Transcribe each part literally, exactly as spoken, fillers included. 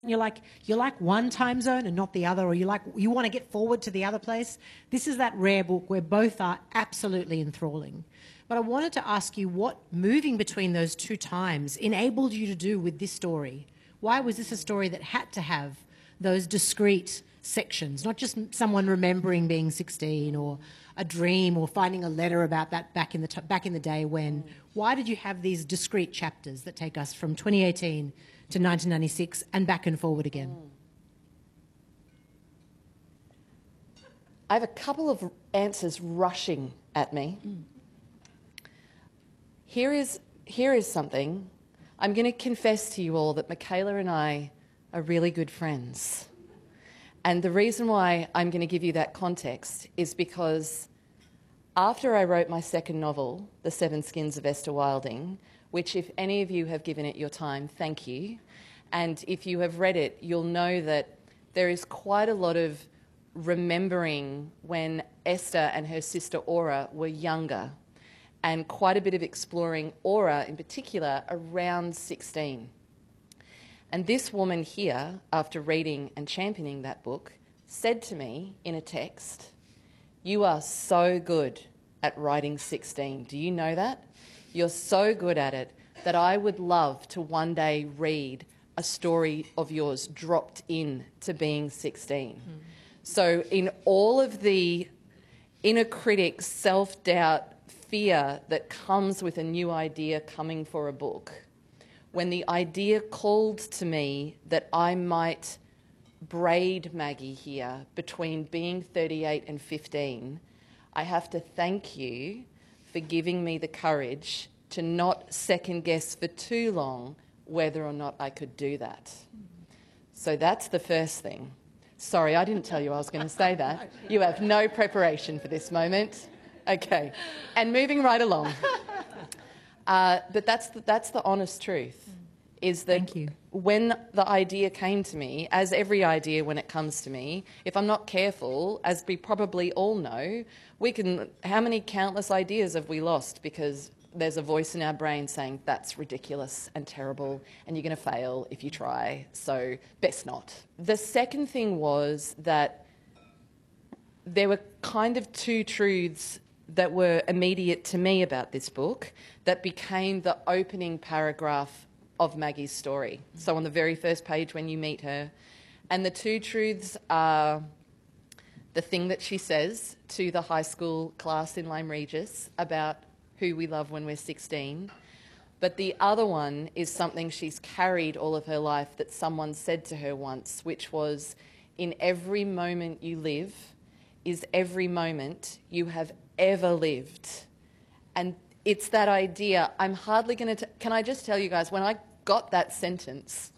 You're like, you're like one time zone and not the other, or you like you want to get forward to the other place. This is that rare book where both are absolutely enthralling. But I wanted to ask you what moving between those two times enabled you to do with this story. Why was this a story that had to have those discrete sections, not just someone remembering being sixteen or a dream or finding a letter about that back in the t- back in the day when? Why did you have these discrete chapters that take us from twenty eighteen to nineteen ninety-six and back and forward again? I have a couple of answers rushing at me. Mm. Here is, here is something. I'm going to confess to you all that Michaela and I are really good friends. And the reason why I'm going to give you that context is because after I wrote my second novel, The Seven Skins of Esther Wilding, which if any of you have given it your time, thank you. And if you have read it, you'll know that there is quite a lot of remembering when Esther and her sister Aura were younger, and quite a bit of exploring Aura in particular around sixteen. And this woman here, after reading and championing that book, said to me in a text, "You are so good at writing sixteen. Do you know that? You're so good at it that I would love to one day read a story of yours dropped in to being sixteen. Mm. So in all of the inner critic, self-doubt, fear that comes with a new idea coming for a book, when the idea called to me that I might braid Maggie here between being thirty-eight and fifteen, I have to thank you for giving me the courage to not second guess for too long whether or not I could do that." So that's the first thing. Sorry, I didn't tell you I was going to say that. You have no preparation for this moment. Okay. And moving right along. Uh, but that's the, that's the honest truth, is that Thank you. When the idea came to me, as every idea when it comes to me, if I'm not careful, as we probably all know, we can, how many countless ideas have we lost because there's a voice in our brain saying that's ridiculous and terrible and you're going to fail if you try, so best not. The second thing was that there were kind of two truths that were immediate to me about this book that became the opening paragraph of Maggie's story. So on the very first page when you meet her, and the two truths are the thing that she says to the high school class in Lyme Regis about who we love when we're sixteen, but the other one is something she's carried all of her life that someone said to her once, which was, in every moment you live is every moment you have ever lived. And it's that idea. I'm hardly going to... Can I just tell you guys, when I got that sentence,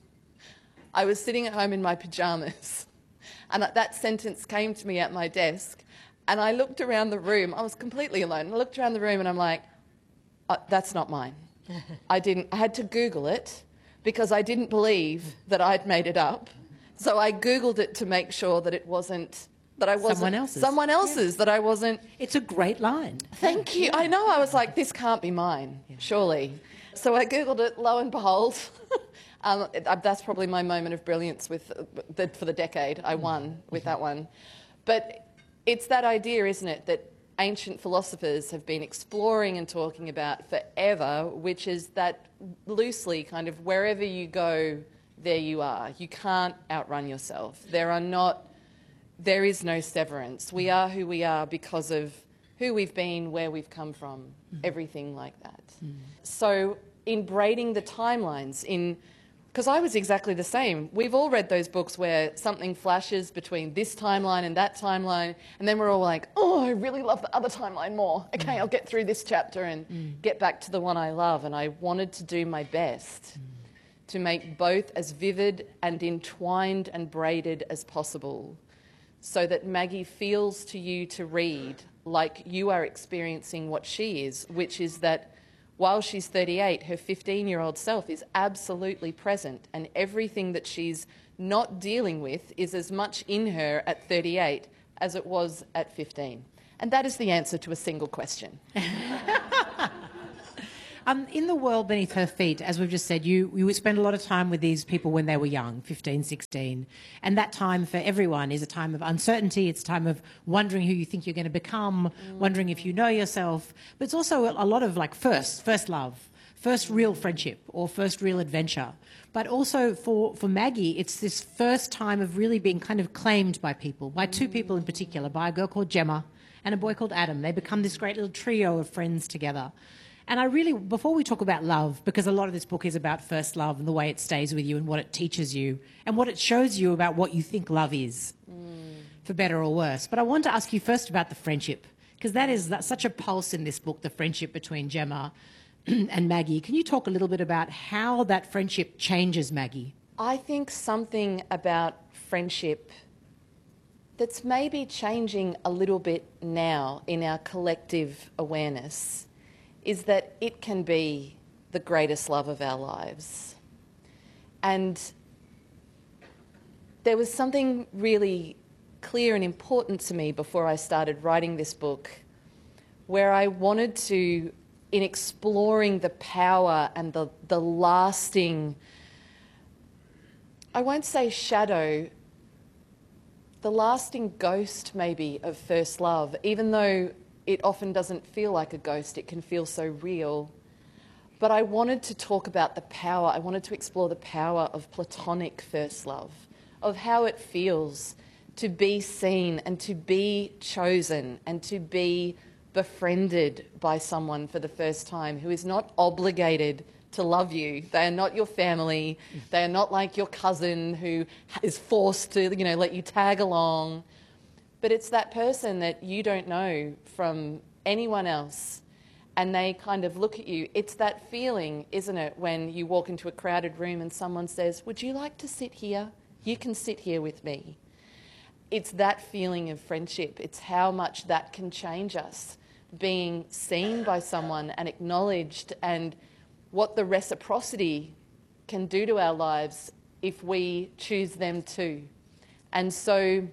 I was sitting at home in my pyjamas and that sentence came to me at my desk and I looked around the room. I was completely alone. I looked around the room and I'm like, oh, that's not mine. I didn't... I had to Google it because I didn't believe that I'd made it up. So I Googled it to make sure that it wasn't... That I wasn't someone else's. Someone else's, yeah. That I wasn't... It's a great line. Thank you. I know. I was like, this can't be mine, yeah. Surely. So I Googled it, lo and behold. um, it, uh, that's probably my moment of brilliance with uh, the, for the decade. I won with that one. But it's that idea, isn't it, that ancient philosophers have been exploring and talking about forever, which is that loosely kind of wherever you go, there you are. You can't outrun yourself. There are not... There is no severance. We are who we are because of who we've been, where we've come from, mm. everything like that. Mm. So in braiding the timelines, in because I was exactly the same. We've all read those books where something flashes between this timeline and that timeline, and then we're all like, oh, I really love the other timeline more. Okay, mm. I'll get through this chapter and mm. get back to the one I love. And I wanted to do my best mm. to make both as vivid and entwined and braided as possible, so that Maggie feels to you to read like you are experiencing what she is, which is that while she's thirty-eight, her fifteen-year-old self is absolutely present, and everything that she's not dealing with is as much in her at thirty-eight as it was at fifteen. And that is the answer to a single question. Um, in The World Beneath Her Feet, as we've just said, you, you would spend a lot of time with these people when they were young, fifteen, sixteen. And that time for everyone is a time of uncertainty. It's a time of wondering who you think you're going to become, mm. wondering if you know yourself. But it's also a lot of like first, first love, first real friendship or first real adventure. But also for, for Maggie, it's this first time of really being kind of claimed by people, by two people in particular, by a girl called Gemma and a boy called Adam. They become this great little trio of friends together. And I really, before we talk about love, because a lot of this book is about first love and the way it stays with you and what it teaches you and what it shows you about what you think love is, mm. for better or worse. But I want to ask you first about the friendship, because that is that's such a pulse in this book, the friendship between Gemma and Maggie. Can you talk a little bit about how that friendship changes Maggie? I think something about friendship that's maybe changing a little bit now in our collective awareness is that it can be the greatest love of our lives. And there was something really clear and important to me before I started writing this book, where I wanted to, in exploring the power and the, the lasting, I won't say shadow, the lasting ghost maybe of first love, even though it often doesn't feel like a ghost, it can feel so real. But I wanted to talk about the power, I wanted to explore the power of platonic first love, of how it feels to be seen and to be chosen and to be befriended by someone for the first time who is not obligated to love you. They are not your family. They are not like your cousin who is forced to, you know, let you tag along. But it's that person that you don't know from anyone else, and they kind of look at you. It's that feeling, isn't it, when you walk into a crowded room and someone says, "Would you like to sit here? You can sit here with me." It's that feeling of friendship. It's how much that can change us, being seen by someone and acknowledged, and what the reciprocity can do to our lives if we choose them too. And so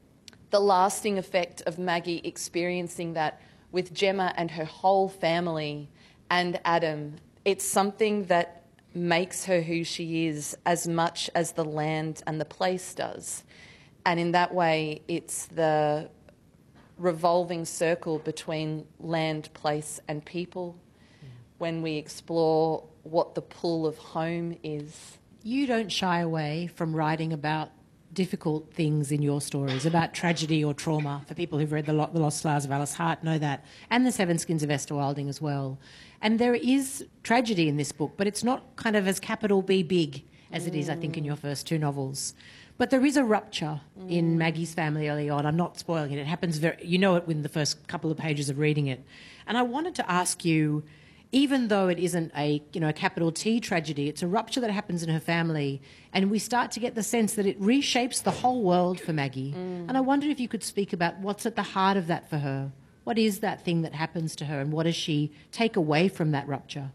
the lasting effect of Maggie experiencing that with Gemma and her whole family and Adam, it's something that makes her who she is as much as the land and the place does. And in that way, it's the revolving circle between land, place and people when we explore what the pull of home is. You don't shy away from writing about difficult things in your stories, about tragedy or trauma. For people who've read The Lost Flowers of Alice Hart know that, and The Seven Skins of Esther Wilding as well. And there is tragedy in this book, but it's not kind of as capital B big as mm. it is, I think, in your first two novels. But there is a rupture mm. in Maggie's family early on. I'm not spoiling it. It happens very, you know it in the first couple of pages of reading it. And I wanted to ask you, even though it isn't a, you know, a capital T tragedy, it's a rupture that happens in her family, and we start to get the sense that it reshapes the whole world for Maggie. Mm. And I wondered if you could speak about what's at the heart of that for her. What is that thing that happens to her, and what does she take away from that rupture?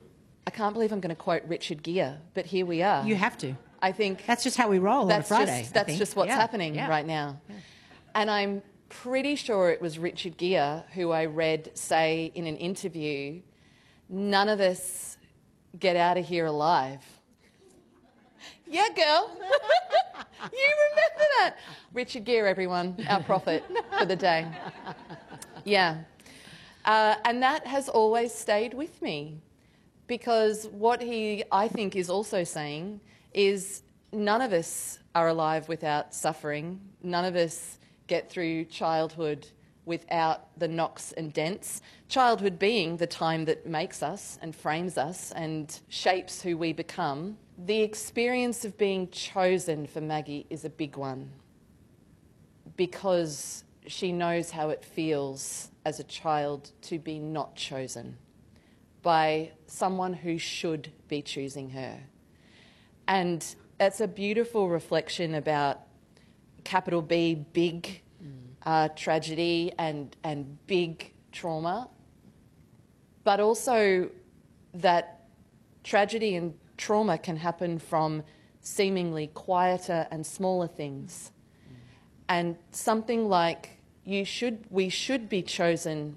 I can't believe I'm going to quote Richard Gere, but here we are. You have to. I think that's just how we roll on a Friday. Just, that's just what's yeah. happening yeah. right now. Yeah. And I'm pretty sure it was Richard Gere who I read say in an interview, "None of us get out of here alive." Yeah, girl. You remember that. Richard Gere, everyone, our prophet for the day. Yeah. Uh, and that has always stayed with me, because what he, I think, is also saying is none of us are alive without suffering. None of us get through childhood without the knocks and dents. Childhood being the time that makes us and frames us and shapes who we become. The experience of being chosen for Maggie is a big one, because she knows how it feels as a child to be not chosen by someone who should be choosing her. And it's a beautiful reflection about capital B, big uh, tragedy and, and big trauma, but also that tragedy and trauma can happen from seemingly quieter and smaller things. And something like you should, we should be chosen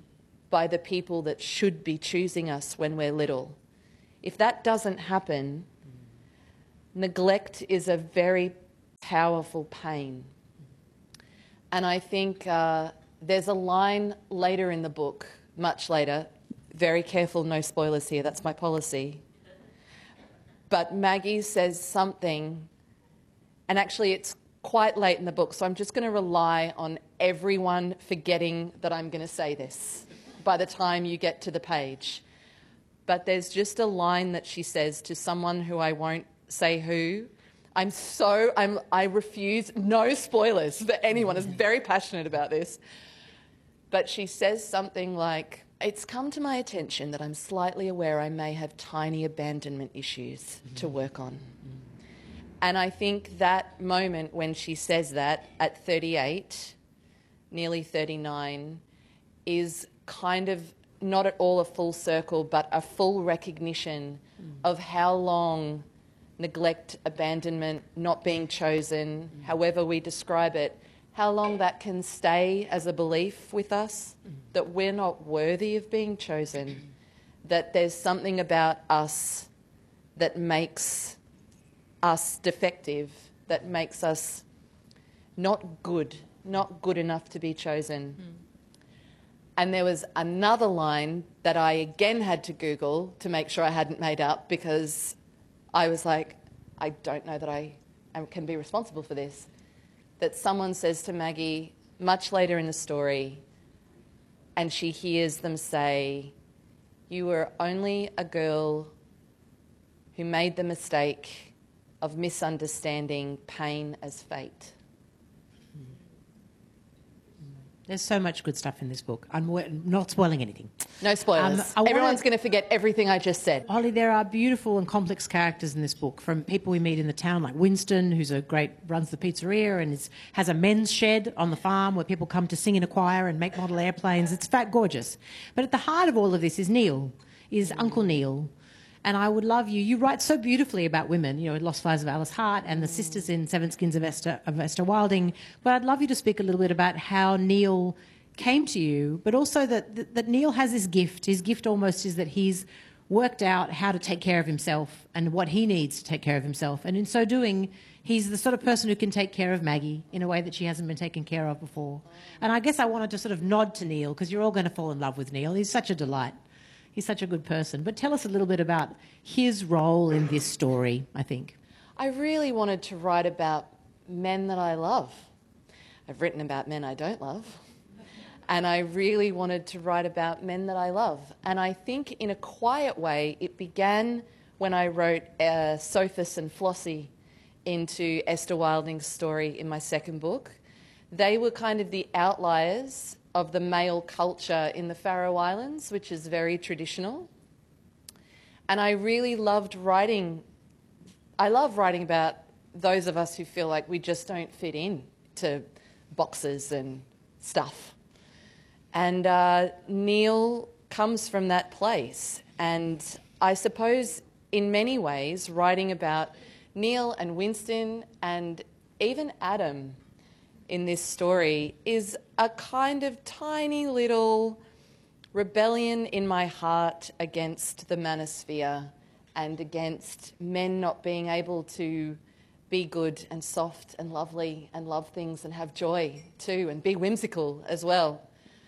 by the people that should be choosing us when we're little. If that doesn't happen, neglect is a very powerful pain. And I think uh, there's a line later in the book, much later, very careful, no spoilers here, that's my policy. But Maggie says something, and actually it's quite late in the book, so I'm just going to rely on everyone forgetting that I'm going to say this by the time you get to the page. But there's just a line that she says to someone who I won't say who. I'm so, I'm, I refuse, no spoilers for anyone, is very passionate about this. But she says something like, it's come to my attention that I'm slightly aware I may have tiny abandonment issues mm-hmm. to work on. Mm-hmm. And I think that moment when she says that at thirty-eight, nearly thirty-nine, is kind of not at all a full circle, but a full recognition mm. of how long neglect, abandonment, not being chosen, mm. however we describe it, how long that can stay as a belief with us, mm. that we're not worthy of being chosen, mm. that there's something about us that makes us defective, that makes us not good, not good enough to be chosen. Mm. And there was another line that I again had to Google to make sure I hadn't made up, because I was like, I don't know that I am, can be responsible for this. That someone says to Maggie much later in the story, and she hears them say, you were only a girl who made the mistake of misunderstanding pain as fate. There's so much good stuff in this book. I'm not spoiling anything. No spoilers. Um, Everyone's going to forget everything I just said. Holly, there are beautiful and complex characters in this book, from people we meet in the town, like Winston, who's a great, runs the pizzeria and is, has a men's shed on the farm where people come to sing in a choir and make model airplanes. It's fat gorgeous. But at the heart of all of this is Neil, is Uncle Neil. And I would love you. You write so beautifully about women, you know, Lost Fires of Alice Hart and the sisters in Seven Skins of Esther, of Esther Wilding. But I'd love you to speak a little bit about how Neil came to you, but also that, that, that Neil has this gift. His gift almost is that he's worked out how to take care of himself and what he needs to take care of himself. And in so doing, he's the sort of person who can take care of Maggie in a way that she hasn't been taken care of before. And I guess I wanted to sort of nod to Neil, because you're all going to fall in love with Neil. He's such a delight. He's such a good person. But tell us a little bit about his role in this story, I think. I really wanted to write about men that I love. I've written about men I don't love. And I really wanted to write about men that I love. And I think in a quiet way, it began when I wrote uh, Sophus and Flossie into Esther Wilding's story in my second book. They were kind of the outliers of the male culture in the Faroe Islands, which is very traditional. And I really loved writing, I love writing about those of us who feel like we just don't fit in to boxes and stuff. And uh, Neil comes from that place. And I suppose in many ways, writing about Neil and Winston and even Adam in this story is a kind of tiny little rebellion in my heart against the manosphere and against men not being able to be good and soft and lovely and love things and have joy too and be whimsical as well.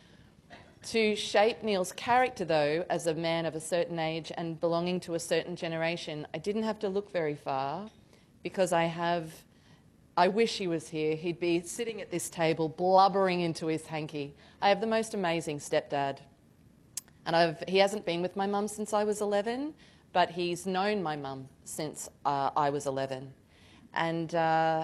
To shape Neil's character, though, as a man of a certain age and belonging to a certain generation, I didn't have to look very far, because I have... I wish he was here. He'd be sitting at this table blubbering into his hanky. I have the most amazing stepdad. And I've, he hasn't been with my mum since I was eleven, but he's known my mum since uh, I was eleven. And uh,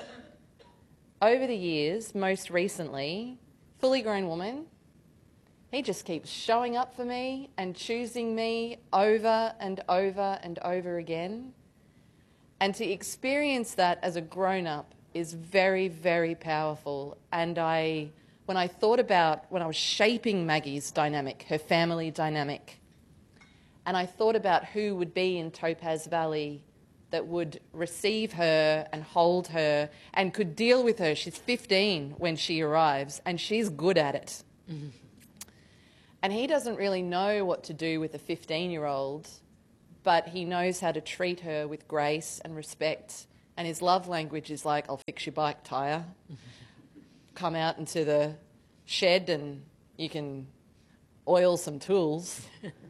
over the years, most recently, fully grown woman, he just keeps showing up for me and choosing me over and over and over again. And to experience that as a grown-up is very, very powerful. And I, when I thought about, when I was shaping Maggie's dynamic, her family dynamic, and I thought about who would be in Topaz Valley that would receive her and hold her and could deal with her. She's fifteen when she arrives, and she's good at it. Mm-hmm. And he doesn't really know what to do with a fifteen-year-old, but he knows how to treat her with grace and respect. And his love language is like, I'll fix your bike tyre, come out into the shed and you can oil some tools.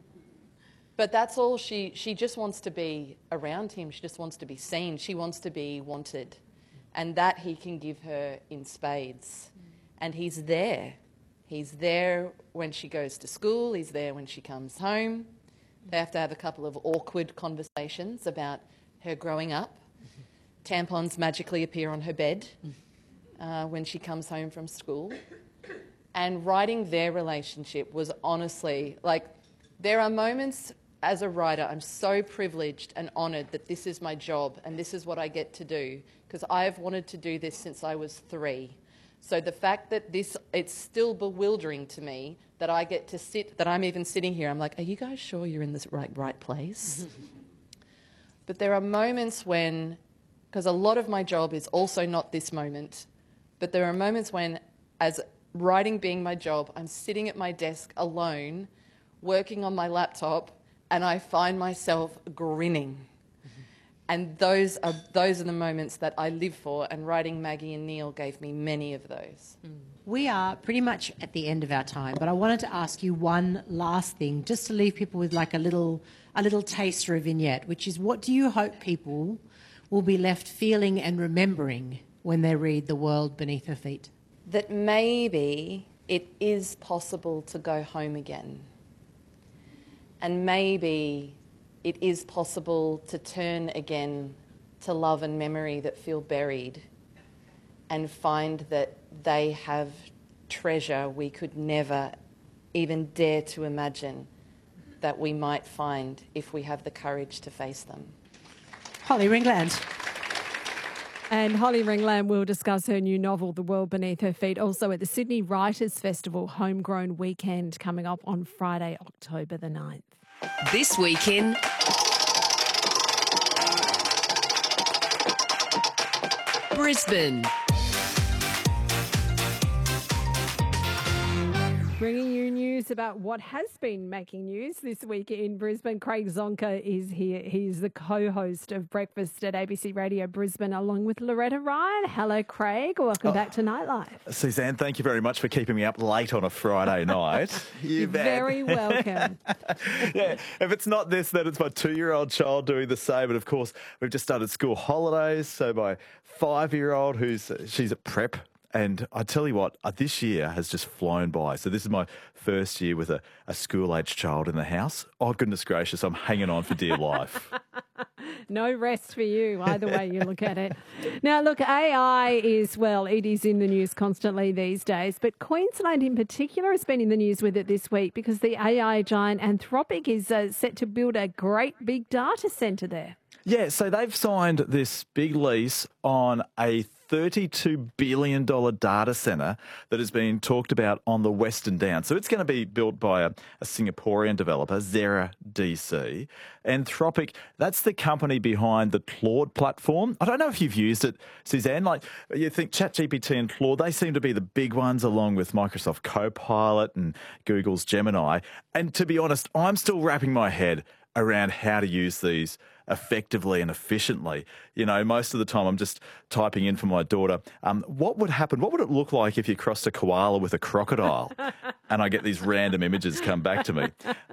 But that's all. She, she just wants to be around him. She just wants to be seen. She wants to be wanted. And that he can give her in spades. And he's there. He's there when she goes to school. He's there when she comes home. They have to have a couple of awkward conversations about her growing up. Tampons magically appear on her bed uh, when she comes home from school. And writing their relationship was honestly, like, there are moments as a writer, I'm so privileged and honoured that this is my job and this is what I get to do, because I've wanted to do this since I was three. So the fact that this, it's still bewildering to me that I get to sit, that I'm even sitting here, I'm like, are you guys sure you're in the right, right place? But there are moments when, because a lot of my job is also not this moment, but there are moments when, as writing being my job, I'm sitting at my desk alone, working on my laptop, and I find myself grinning. Mm-hmm. And those are, those are the moments that I live for, and writing Maggie and Neil gave me many of those. Mm. We are pretty much at the end of our time, but I wanted to ask you one last thing, just to leave people with like a little, a little taster, a vignette, which is, what do you hope people will be left feeling and remembering when they read The World Beneath Her Feet? That maybe it is possible to go home again. And maybe it is possible to turn again to love and memory that feel buried, and find that they have treasure we could never even dare to imagine that we might find if we have the courage to face them. Holly Ringland. And Holly Ringland will discuss her new novel, The World Beneath Her Feet, also at the Sydney Writers' Festival Homegrown Weekend, coming up on Friday, October the ninth. This week in Brisbane. Bringing you news about what has been making news this week in Brisbane. Craig Zonka is here. He's the co-host of Breakfast at A B C Radio Brisbane, along with Loretta Ryan. Hello, Craig. Welcome oh, back to Nightlife. Suzanne, thank you very much for keeping me up late on a Friday night. You You're bet. very welcome. Yeah, if it's not this, then it's my two-year-old child doing the same. And, of course, we've just started school holidays, so my five-year-old, who's she's at prep, and I tell you what, uh, this year has just flown by. So this is my first year with a, a school-aged child in the house. Oh, goodness gracious, I'm hanging on for dear life. No rest for you, either way you look at it. Now, look, A I is, well, it is in the news constantly these days, but Queensland in particular has been in the news with it this week because the A I giant Anthropic is uh, set to build a great big data centre there. Yeah, so they've signed this big lease on a thirty-two billion dollars data centre that is being talked about on the Western Downs. So it's going to be built by a, a Singaporean developer, Zera D C. Anthropic, that's the company behind the Claude platform. I don't know if you've used it, Suzanne. Like, you think ChatGPT and Claude, they seem to be the big ones, along with Microsoft Copilot and Google's Gemini. And to be honest, I'm still wrapping my head around how to use these effectively and efficiently. You know, most of the time I'm just typing in for my daughter, um, what would happen, what would it look like if you crossed a koala with a crocodile? And I get these random images come back to me,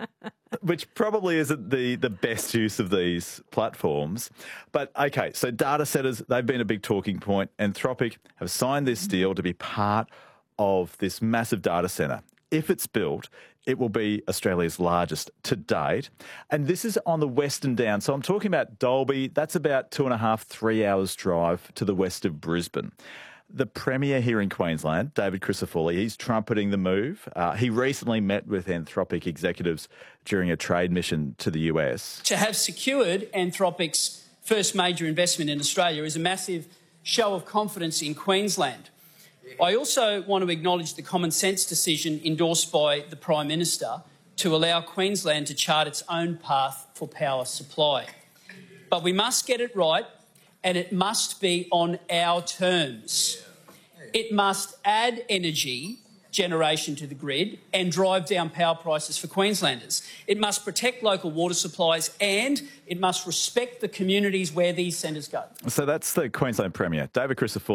which probably isn't the, the best use of these platforms. But, okay, so data centres, they've been a big talking point. Anthropic have signed this deal to be part of this massive data centre. If it's built, it will be Australia's largest to date. And this is on the Western Downs. So I'm talking about Dalby. That's about two and a half, three hours drive to the west of Brisbane. The Premier here in Queensland, David Crisafulli, he's trumpeting the move. Uh, he recently met with Anthropic executives during a trade mission to the U S. To have secured Anthropic's first major investment in Australia is a massive show of confidence in Queensland. I also want to acknowledge the common sense decision endorsed by the Prime Minister to allow Queensland to chart its own path for power supply. But we must get it right, and it must be on our terms. It must add energy generation to the grid and drive down power prices for Queenslanders. It must protect local water supplies and it must respect the communities where these centres go. So that's the Queensland Premier, David Chrysler.